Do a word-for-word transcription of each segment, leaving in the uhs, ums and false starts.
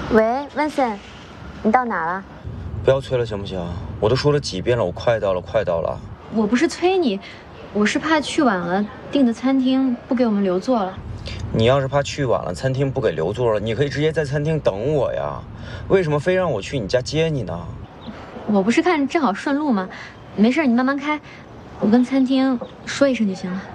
喂，文森，你到哪了？ 不要催了，行不行？我都说了几遍了，我快到了，快到了。 我不是催你，我是怕去晚了，订的餐厅不给我们留座了。 你要是怕去晚了，餐厅不给留座了，你可以直接在餐厅等我呀。为什么非让我去你家接你呢？ 我不是看正好顺路吗？没事，你慢慢开，我跟餐厅说一声就行了。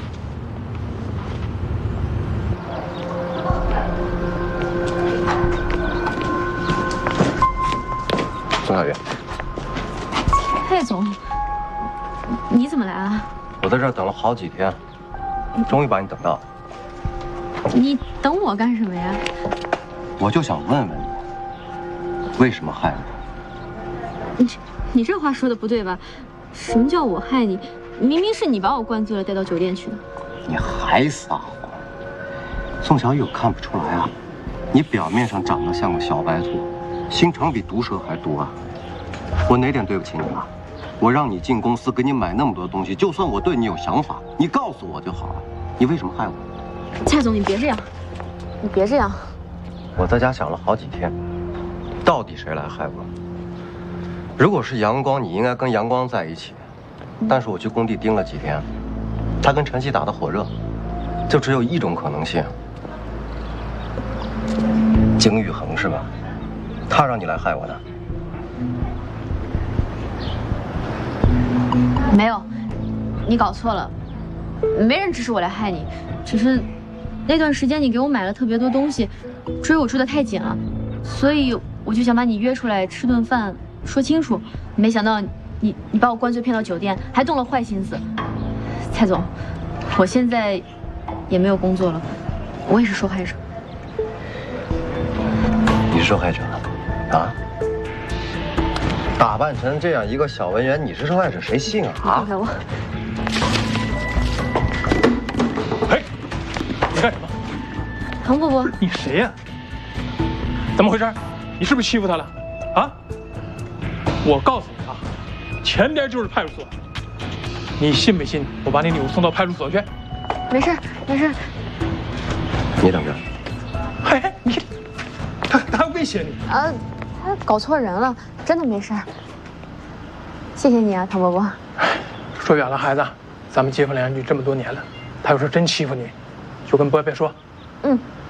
宋小雨， 蔡总，你怎么来了？ 我在这儿等了好几天，终于把你等到了。 你等我干什么呀？ 我就想问问你，为什么害我？ 你你这话说的不对吧？什么叫我害你？明明是你把我灌醉了带到酒店去的。 你还撒谎！宋小雨，我看不出来啊，你表面上长得像个小白兔，心肠比毒蛇还毒啊！我哪点对不起你了？我让你进公司，给你买那么多东西，就算我对你有想法，你告诉我就好了。你为什么害我？ 蔡总，你别这样，你别这样。 我在家想了好几天，到底谁来害我？如果是阳光，你应该跟阳光在一起。但是我去工地盯了几天，他跟陈曦打得火热，就只有一种可能性。景宇恒是吧？他让你来害我的。 没有，你搞错了，没人指使我来害你，只是那段时间你给我买了特别多东西，追我追得太紧了，所以我就想把你约出来吃顿饭，说清楚。没想到你你把我灌醉骗到酒店，还动了坏心思。蔡总，我现在也没有工作了，我也是受害者。 你是受害者啊？打扮成这样一个小文员，你是受害者，谁信啊？ 放开我！ 哎，你干什么？ 唐伯伯， 你谁呀？怎么回事？你是不是欺负他了？啊？我告诉你啊，前边就是派出所，你信没信？我把你女巫送到派出所去。 没事没事。 你等着。 哎，你，他他还威胁你啊？他搞错人了，真的没事。谢谢你啊，唐伯伯。 说远了，孩子，咱们结婚两句这么多年了，他要是真欺负你，就跟伯伯说。 嗯。